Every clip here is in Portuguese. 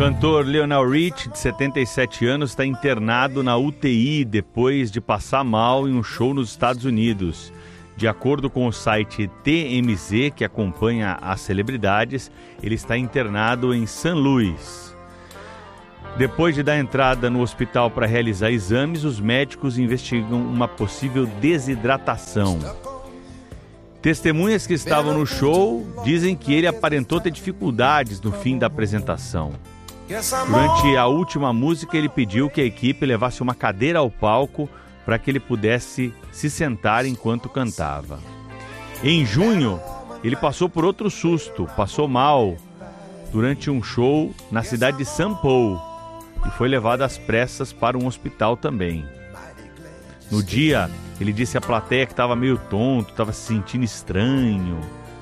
cantor Lionel Richie, de 77 anos, está internado na UTI depois de passar mal em um show nos Estados Unidos. De acordo com o site TMZ, que acompanha as celebridades, ele está internado em St. Louis. Depois de dar entrada no hospital para realizar exames, os médicos investigam uma possível desidratação. Testemunhas que estavam no show dizem que ele aparentou ter dificuldades no fim da apresentação. Durante a última música, ele pediu que a equipe levasse uma cadeira ao palco para que ele pudesse se sentar enquanto cantava. Em junho, ele passou por outro susto, passou mal durante um show na cidade de São Paulo e foi levado às pressas para um hospital também. No dia, ele disse à plateia que estava meio tonto, estava se sentindo estranho.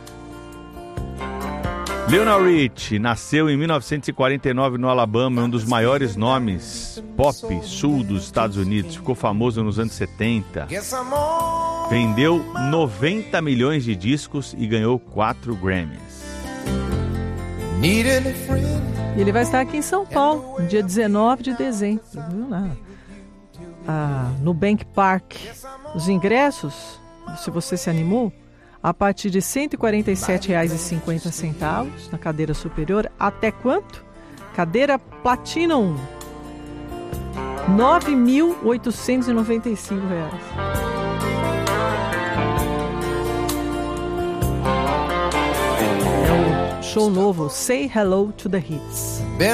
Lionel Richie nasceu em 1949 no Alabama, é um dos maiores nomes pop sul dos Estados Unidos. Ficou famoso nos anos 70. Vendeu 90 milhões de discos e ganhou 4 Grammys. Ele vai estar aqui em São Paulo, no dia 19 de dezembro. Viu lá? No Bank Park. Os ingressos, se você se animou, a partir de R$ 147,50 na cadeira superior. Até quanto? Cadeira Platinum, R$ 9.895. É o show novo, Say Hello to the Hits.